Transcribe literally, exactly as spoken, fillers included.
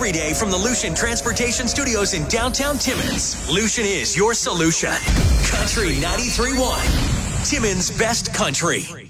every day from the Lucian Transportation Studios in downtown Timmins. Lucian is your solution. Country ninety-three point one, Timmins' best country.